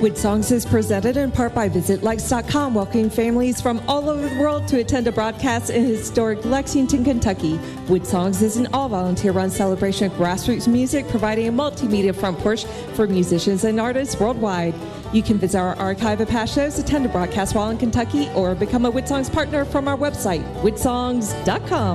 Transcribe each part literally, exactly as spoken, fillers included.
Wood Songs is presented in part by Visit Likes dot com, welcoming families from all over the world to attend a broadcast in historic Lexington, Kentucky. Wood Songs is an all-volunteer-run celebration of grassroots music, providing a multimedia front porch for musicians and artists worldwide. You can visit our archive of past shows, attend a broadcast while in Kentucky, or become a Wood Songs partner from our website, wood songs dot com.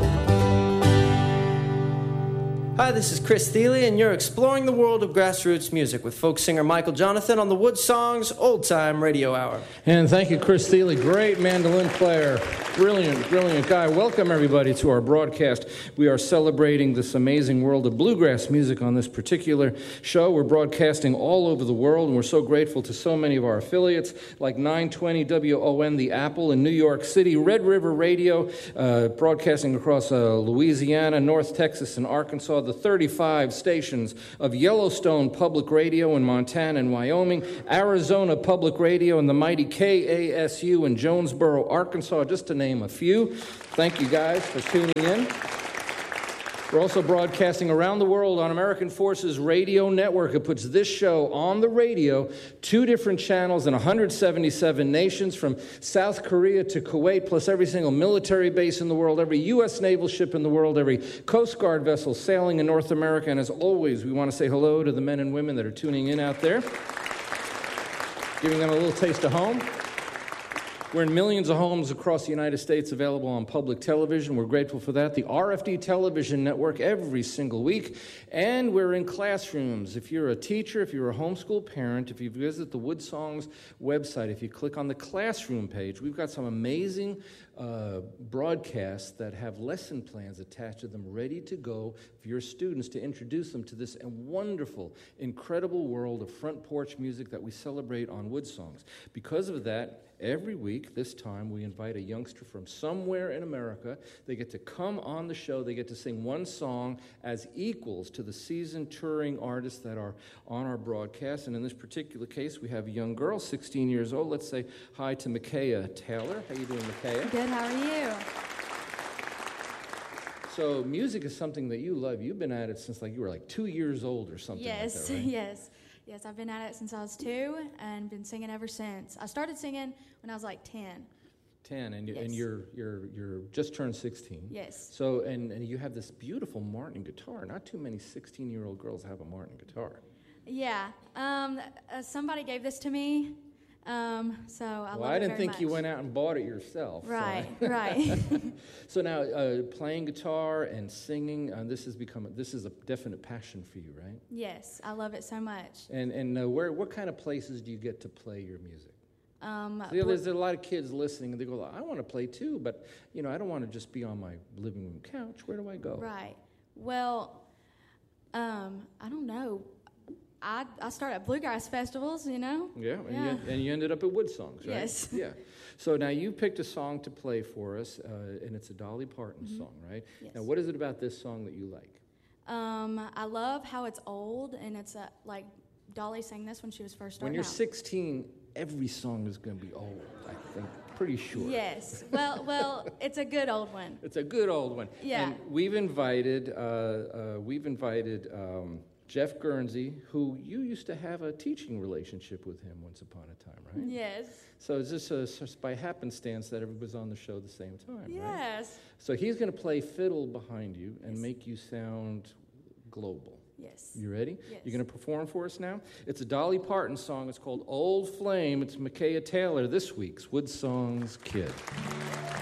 Hi, this is Chris Thiele, and you're exploring the world of grassroots music with folk singer Michael Jonathan on the Wood Songs Old Time Radio Hour. And thank you, Chris Thiele, great mandolin player, brilliant, brilliant guy. Welcome, everybody, to our broadcast. We are celebrating this amazing world of bluegrass music on this particular show. We're broadcasting all over the world, and we're so grateful to so many of our affiliates, like nine twenty W O N The Apple in New York City, Red River Radio, uh, broadcasting across uh, Louisiana, North Texas, and Arkansas, the thirty-five stations of Yellowstone Public Radio in Montana and Wyoming, Arizona Public Radio, and the mighty K A S U in Jonesboro, Arkansas, just to name a few. Thank you guys for tuning in. We're also broadcasting around the world on American Forces Radio Network. It puts this show on the radio, two different channels in one hundred seventy-seven nations, from South Korea to Kuwait, plus every single military base in the world, every U S naval ship in the world, every Coast Guard vessel sailing in North America. And as always, we want to say hello to the men and women that are tuning in out there, giving them a little taste of home. We're in millions of homes across the United States, available on public television. We're grateful for that. The R F D Television Network every single week. And we're in classrooms. If you're a teacher, if you're a homeschool parent, if you visit the Wood Songs website, if you click on the classroom page, we've got some amazing uh, broadcasts that have lesson plans attached to them, ready to go for your students to introduce them to this wonderful, incredible world of front porch music that we celebrate on Wood Songs. Because of that, every week, this time, we invite a youngster from somewhere in America. They get to come on the show. They get to sing one song as equals to the seasoned touring artists that are on our broadcast. And in this particular case, we have a young girl, sixteen years old. Let's say hi to Makaya Taylor. How you doing, Makaya? Good. How are you? So music is something that you love. You've been at it since like you were like two years old or something Yes, like that, right? yes. Yes, I've been at it since I was two and been singing ever since. I started singing when I was like ten. ten, and, you, Yes. and you're you're you're just turned sixteen. Yes. So and, and you have this beautiful Martin guitar. Not too many sixteen-year-old girls have a Martin guitar. Yeah. Um, uh, somebody gave this to me, um, so I well, love I it didn't very think much. you went out and bought it yourself. Right, so. right. So now, uh, playing guitar and singing, uh, this has become a, this is a definite passion for you, right? Yes, I love it so much. And and uh, where what kind of places do you get to play your music? Um, So, you know, there's a lot of kids listening, and they go, I want to play too, but, you know, I don't want to just be on my living room couch. Where do I go? Right. Well, um, I don't know. I I start at bluegrass festivals, you know. Yeah, and, Yeah. You, and you ended up at Wood Songs, right? Yes. Yeah. So now you picked a song to play for us, uh, and it's a Dolly Parton Mm-hmm. song, right? Yes. Now, what is it about this song that you like? Um, I love how it's old, and it's a, like Dolly sang this when she was first When starting you're out. sixteen, every song is going to be old, I think. Pretty sure. Yes. Well, well, it's a good old one. It's a good old one. Yeah. And we've invited, uh, uh, we've invited um, Jeff Guernsey, who you used to have a teaching relationship with him once upon a time, right? Yes. So is this a, just by happenstance that everybody's on the show at the same time, right? Yes. So he's going to play fiddle behind you and Yes. make you sound global. Yes. You ready? Yes. You're going to perform for us now? It's a Dolly Parton song. It's called Old Flame. It's Makaya Taylor, this week's Wood Songs Kid.